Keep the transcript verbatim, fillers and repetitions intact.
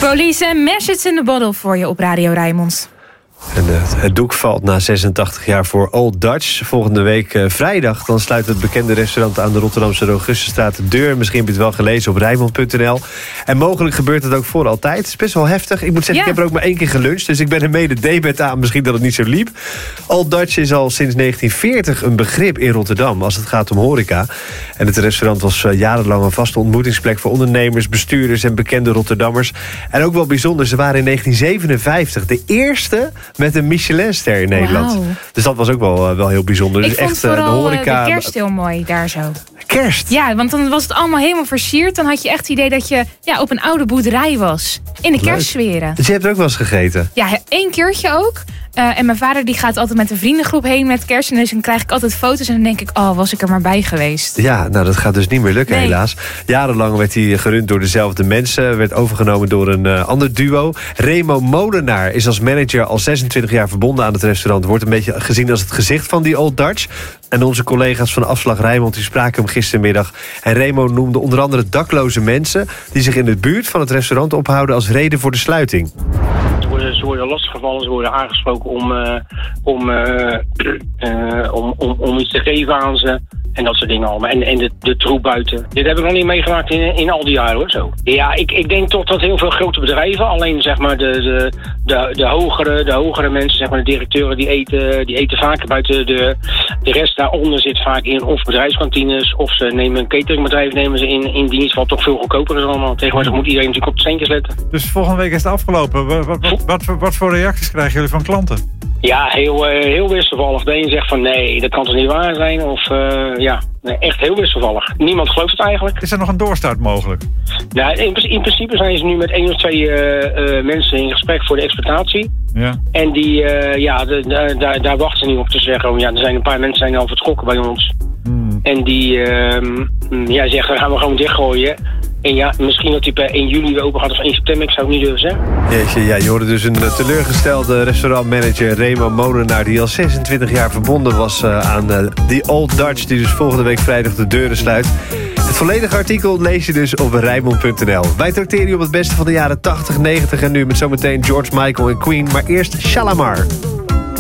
Police en Message in the Bottle voor je op Radio Rijnmond. En het, het doek valt na zesentachtig jaar voor Old Dutch. Volgende week uh, vrijdag dan sluit het bekende restaurant aan de Rotterdamse Augustusstraat de deur. Misschien heb je het wel gelezen op Rijnmond punt n l. En mogelijk gebeurt het ook voor altijd. Het is best wel heftig. Ik moet zeggen, ja. Ik heb er ook maar één keer geluncht. Dus ik ben er mede debet aan. Misschien dat het niet zo liep. Old Dutch is al sinds negentien veertig een begrip in Rotterdam als het gaat om horeca. En het restaurant was uh, jarenlang een vaste ontmoetingsplek voor ondernemers, bestuurders en bekende Rotterdammers. En ook wel bijzonder, ze waren in negentien zevenenvijftig de eerste met een Michelinster in Nederland. Wow. Dus dat was ook wel, uh, wel heel bijzonder. Ik dus vond echt, vooral de horeca... de kerst heel mooi daar zo. Kerst? Ja, want dan was het allemaal helemaal versierd. Dan had je echt het idee dat je ja, op een oude boerderij was. In de kerstsferen. Dus je hebt er ook wel eens gegeten? Ja, één keertje ook. Uh, en mijn vader die gaat altijd met een vriendengroep heen met kerst. En dus dan krijg ik altijd foto's en dan denk ik, oh, was ik er maar bij geweest. Ja, nou dat gaat dus niet meer lukken, nee. Helaas. Jarenlang werd hij gerund door dezelfde mensen. Werd overgenomen door een uh, ander duo. Remo Molenaar is als manager al zesentwintig jaar verbonden aan het restaurant. Wordt een beetje gezien als het gezicht van die Old Dutch. En onze collega's van Afslag Rijnmond die spraken hem gistermiddag. En Remo noemde onder andere dakloze mensen die zich in de buurt van het restaurant ophouden als reden voor de sluiting. Ze worden lastiggevallen, ze worden aangesproken om, uh, om, uh, uh, om, om, om iets te geven aan ze. En dat soort dingen allemaal. En, en de, de troep buiten. Dit heb ik nog niet meegemaakt in, in al die jaren hoor. Zo. Ja, ik, ik denk toch dat heel veel grote bedrijven, alleen zeg maar de, de, de, de, hogere, de hogere mensen, zeg maar de directeuren, die eten, die eten vaker buiten. De, de rest daaronder zit vaak in of bedrijfskantines, of ze nemen een cateringbedrijf nemen ze in, in dienst, wat toch veel goedkoper is allemaal. Tegenwoordig moet iedereen natuurlijk op de centjes letten. Dus volgende week is het afgelopen. Wat, wat, wat, wat, voor, wat voor reacties krijgen jullie van klanten? Ja, heel, uh, heel wisselvallig. De een zegt van nee, dat kan toch niet waar zijn? Of uh, ja, nee, echt heel wisselvallig. Niemand gelooft het eigenlijk. Is er nog een doorstart mogelijk? Nou, in, in principe zijn ze nu met één of twee uh, uh, mensen in gesprek voor de exploitatie. Ja. En die, uh, ja, de, de, daar, daar wachten ze nu op te zeggen. Oh, ja, er zijn een paar mensen zijn al vertrokken bij ons. Hmm. En die uh, ja, zeggen, dan gaan we gewoon dichtgooien. En ja, misschien dat hij per één juli weer open gaat of één september, ik zou het niet durven zeggen. Jeetje, ja, je hoorde dus een teleurgestelde restaurantmanager Remo Molenaar die al zesentwintig jaar verbonden was uh, aan uh, The Old Dutch, die dus volgende week vrijdag de deuren sluit. Het volledige artikel lees je dus op Rijnmond punt n l. Wij tracteren je op het beste van de jaren tachtig, negentig en nu met zometeen George Michael en Queen, maar eerst Shalamar.